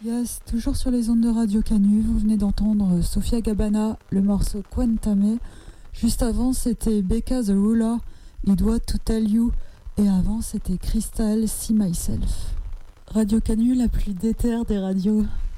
Yes, toujours sur les ondes de Radio Canu, vous venez d'entendre Sofia Gabana, le morceau Quantame. Juste avant, c'était Becca the Ruler, It What to Tell You. Et avant, c'était Crystal, See Myself. Radio Canu, la plus déterre des radios.